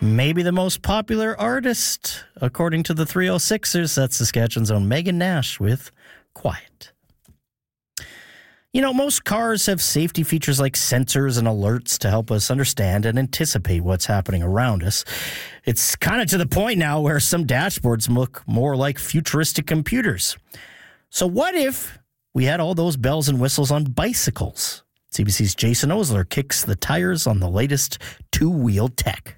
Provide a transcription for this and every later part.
maybe the most popular artist, according to the 306ers. That's Saskatchewan's own Megan Nash with Quiet. You know, most cars have safety features like sensors and alerts to help us understand and anticipate what's happening around us. It's kind of to the point now where some dashboards look more like futuristic computers. So what if we had all those bells and whistles on bicycles? CBC's Jason Osler kicks the tires on the latest two-wheel tech.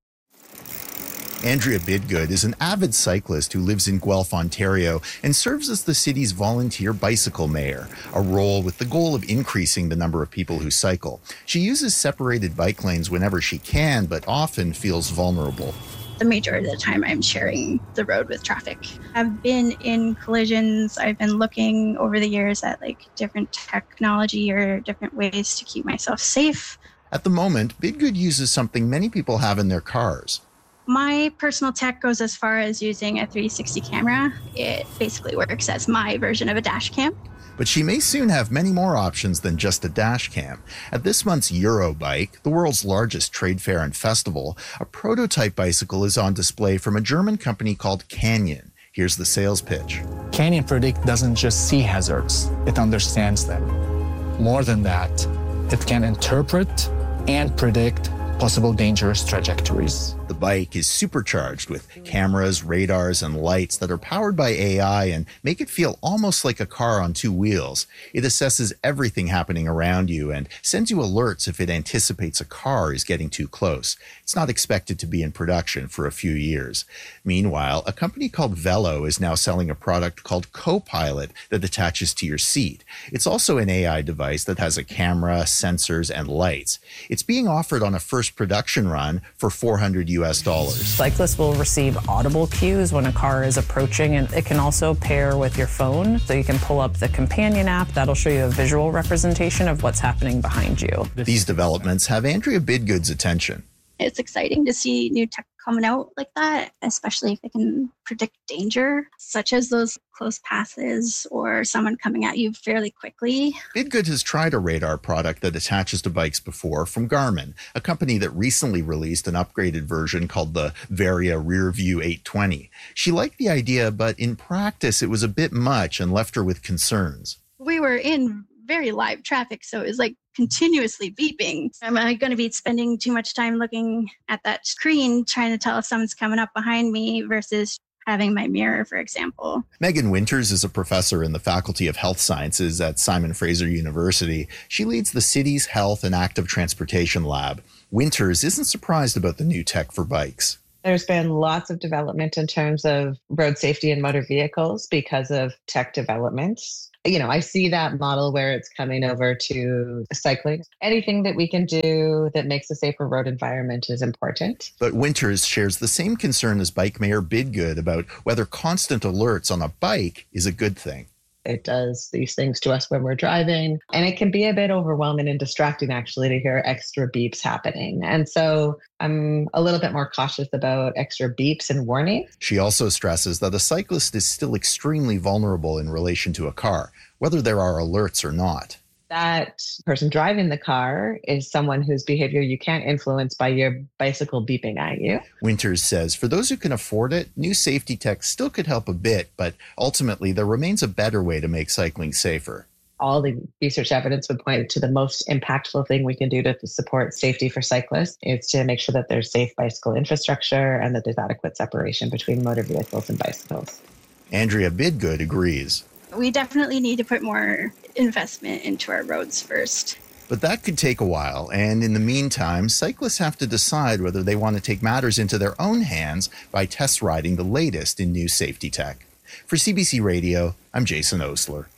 Andrea Bidgood is an avid cyclist who lives in Guelph, Ontario, and serves as the city's volunteer bicycle mayor, a role with the goal of increasing the number of people who cycle. She uses separated bike lanes whenever she can, but often feels vulnerable. The majority of the time I'm sharing the road with traffic. I've been in collisions. I've been looking over the years at different technology or different ways to keep myself safe. At the moment, Bidgood uses something many people have in their cars. My personal tech goes as far as using a 360 camera. It basically works as my version of a dash cam. But she may soon have many more options than just a dash cam. At this month's Eurobike, the world's largest trade fair and festival, a prototype bicycle is on display from a German company called Canyon. Here's the sales pitch. Canyon Predict doesn't just see hazards, it understands them. More than that, it can interpret and predict possible dangerous trajectories. The bike is supercharged with cameras, radars, and lights that are powered by AI and make it feel almost like a car on two wheels. It assesses everything happening around you and sends you alerts if it anticipates a car is getting too close. It's not expected to be in production for a few years. Meanwhile, a company called Velo is now selling a product called Copilot that attaches to your seat. It's also an AI device that has a camera, sensors, and lights. It's being offered on a first production run for $400 US. Cyclists will receive audible cues when a car is approaching, and it can also pair with your phone. So you can pull up the companion app. That'll show you a visual representation of what's happening behind you. These developments have Andrea Bidgood's attention. It's exciting to see new tech coming out like that, especially if it can predict danger, such as those close passes or someone coming at you fairly quickly. Bidgood has tried a radar product that attaches to bikes before from Garmin, a company that recently released an upgraded version called the Varia Rearview 820. She liked the idea, but in practice it was a bit much and left her with concerns. We were in very live traffic, so it was continuously beeping. Am I going to be spending too much time looking at that screen trying to tell if someone's coming up behind me versus having my mirror, for example? Megan Winters is a professor in the Faculty of Health Sciences at Simon Fraser University. She leads the city's Health and Active Transportation Lab. Winters isn't surprised about the new tech for bikes. There's been lots of development in terms of road safety in motor vehicles because of tech developments. I see that model where it's coming over to cycling. Anything that we can do that makes a safer road environment is important. But Winters shares the same concern as Bike Mayor Bidgood about whether constant alerts on a bike is a good thing. It does these things to us when we're driving, and it can be a bit overwhelming and distracting, actually, to hear extra beeps happening. And so I'm a little bit more cautious about extra beeps and warnings. She also stresses that a cyclist is still extremely vulnerable in relation to a car, whether there are alerts or not. That person driving the car is someone whose behavior you can't influence by your bicycle beeping at you. Winters says for those who can afford it, new safety tech still could help a bit, but ultimately there remains a better way to make cycling safer. All the research evidence would point to the most impactful thing we can do to support safety for cyclists is to make sure that there's safe bicycle infrastructure and that there's adequate separation between motor vehicles and bicycles. Andrea Bidgood agrees. We definitely need to put more investment into our roads first. But that could take a while, and in the meantime, cyclists have to decide whether they want to take matters into their own hands by test riding the latest in new safety tech. For CBC Radio, I'm Jason Osler.